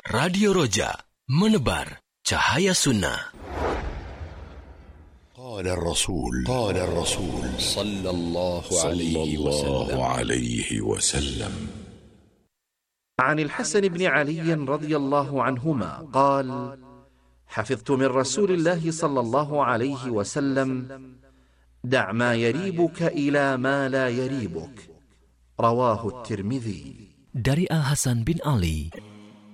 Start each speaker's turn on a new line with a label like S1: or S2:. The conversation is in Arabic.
S1: Radio Roja, menebar cahaya sunnah.
S2: قال الرسول
S3: صلى الله عليه وسلم.
S4: عن الحسن بن علي رضي الله عنهما قال: حفظت من رسول الله صلى الله عليه وسلم: دع ما يريبك إلى ما لا يريبك. رواه الترمذي.
S1: Dari Al Hasan bin Ali,